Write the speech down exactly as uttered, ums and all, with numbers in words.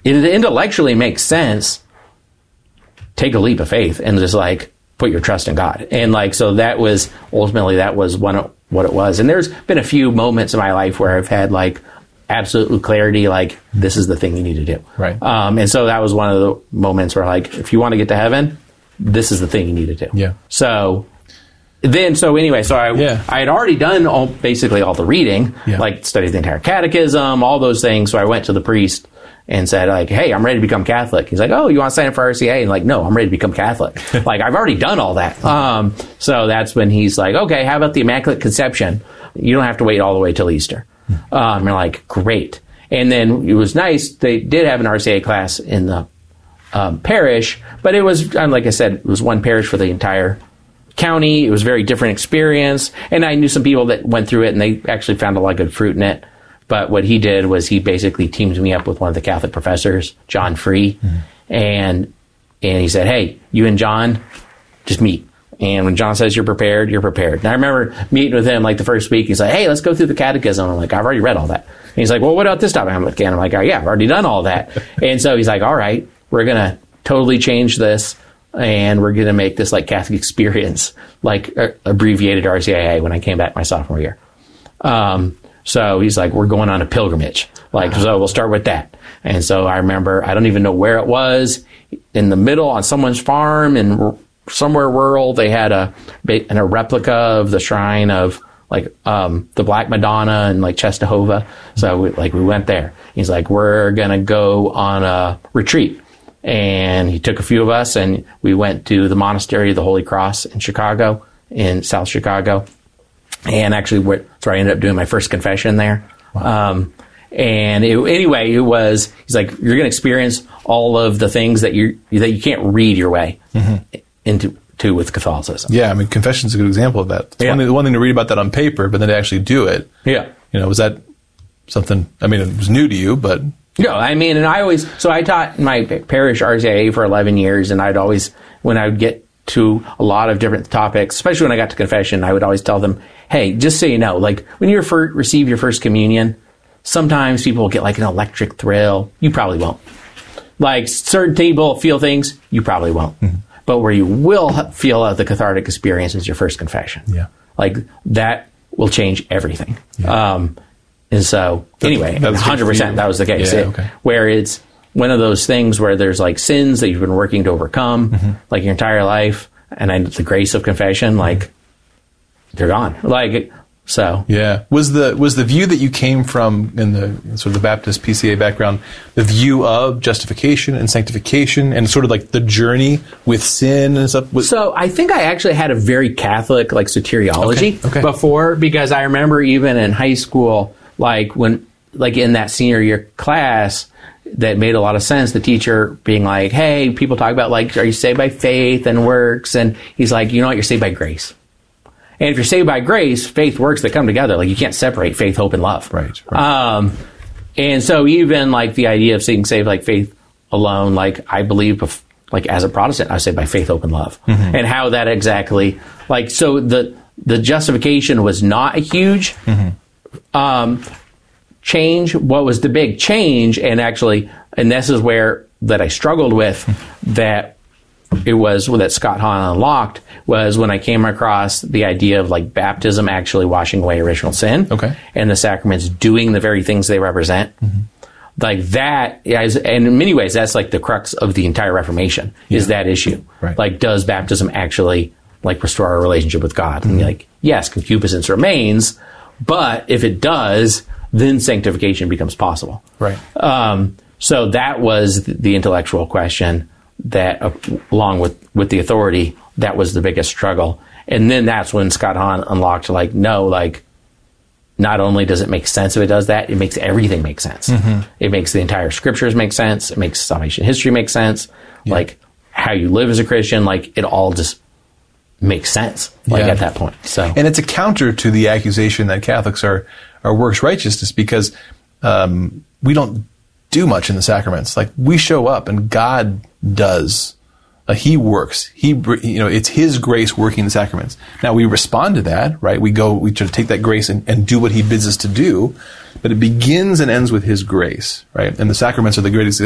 it intellectually makes sense. Take a leap of faith and just like put your trust in God. And like, so that was ultimately, that was one of what it was. And there's been a few moments in my life where I've had like absolute clarity, like this is the thing you need to do. Right. Um, and so that was one of the moments where like, if you want to get to heaven, this is the thing you need to do. Yeah. So then, so anyway, so I, yeah. I had already done all, basically all the reading, yeah. like studied the entire catechism, all those things. So I went to the priest and said like, hey, I'm ready to become Catholic. He's like, oh, you want to sign up for R C A? And like, no, I'm ready to become Catholic. Like, I've already done all that. Um, so that's when he's like, okay, how about the Immaculate Conception? You don't have to wait all the way till Easter. Um, you're like, great. And then it was nice. They did have an R C A class in the um, parish, but it was, like I said, it was one parish for the entire county. It was a very different experience. And I knew some people that went through it and they actually found a lot of good fruit in it. But what he did was he basically teamed me up with one of the Catholic professors, John Free, mm-hmm. and and he said, hey, you and John, just meet. And when John says you're prepared, you're prepared. And I remember meeting with him like the first week. He's like, hey, let's go through the catechism. I'm like, I've already read all that. And he's like, well, what about this topic? I'm like, I'm like, oh, yeah, I've already done all that. And so he's like, all right, we're going to totally change this. And we're going to make this like Catholic experience, like uh, abbreviated R C A A when I came back my sophomore year. Um, So he's like, we're going on a pilgrimage. Like, uh-huh. So we'll start with that. And so I remember, I don't even know where it was, in the middle on someone's farm in r- somewhere rural. They had a, a replica of the shrine of like um, the Black Madonna and like Czestochowa. So we, like we went there. He's like, we're going to go on a retreat. And he took a few of us and we went to the Monastery of the Holy Cross in Chicago, in South Chicago. And actually, that's where I ended up doing my first confession there. Wow. Um, and it, anyway, it was, he's like, you're going to experience all of the things that you that you can't read your way mm-hmm. into to with Catholicism. Yeah, I mean, confession's a good example of that. It's yeah. one thing, one thing to read about that on paper, but then to actually do it. Yeah. You know, was that something, I mean, it was new to you, but... No, I mean, and I always, so I taught my parish R C A A for eleven years, and I'd always, when I would get to a lot of different topics, especially when I got to confession, I would always tell them, hey, just so you know, like when you refer, receive your first communion, sometimes people will get like an electric thrill. You probably won't. Like certain people feel things, you probably won't. Mm-hmm. But where you will feel the cathartic experience is your first confession. Yeah. Like that will change everything. Yeah. Um, and so anyway, one hundred percent that was the case. Yeah, it, okay. Where it's one of those things where there's like sins that you've been working to overcome mm-hmm. like your entire life. And I, the grace of confession, like they're gone. Like, so. Yeah. Was the, was the view that you came from in the sort of the Baptist P C A background, the view of justification and sanctification and sort of like the journey with sin and stuff? Was- so I think I actually had a very Catholic like soteriology okay, okay. before, because I remember even in high school, like when, like in that senior year class, that made a lot of sense. The teacher being like, hey, people talk about like, are you saved by faith and works? And he's like, you know what? You're saved by grace. And if you're saved by grace, faith, works, they come together. Like you can't separate faith, hope, and love. Right. right. Um, and so even like the idea of being saved like faith alone, like I believe, bef- like as a Protestant, I was saved by faith, hope, and love. Mm-hmm. And how that exactly, like, so the, the justification was not a huge, mm-hmm. um, change. What was the big change? And actually, and this is where that I struggled with, that it was that Scott Hahn unlocked, was when I came across the idea of like baptism actually washing away original sin, okay, and the sacraments doing the very things they represent. Mm-hmm. Like that is, and in many ways, that's like the crux of the entire Reformation, yeah. is that issue. Right. Like, does baptism actually like restore our relationship with God? Mm-hmm. And like, yes, concupiscence remains, but if it does, then sanctification becomes possible. Right. Um, so that was the intellectual question that, uh, along with, with the authority, that was the biggest struggle. And then that's when Scott Hahn unlocked, like, no, like, not only does it make sense if it does that, it makes everything make sense. Mm-hmm. It makes the entire scriptures make sense. It makes salvation history make sense. Yeah. Like, how you live as a Christian, like, it all just makes sense, like, yeah. at that point. So, and it's a counter to the accusation that Catholics are, are works righteousness, because um, we don't do much in the sacraments. Like, we show up and God does. Uh, he works. He, you know, it's His grace working the sacraments. Now we respond to that, right? We go, we try to take that grace and, and do what He bids us to do, but it begins and ends with His grace, right? And the sacraments are the greatest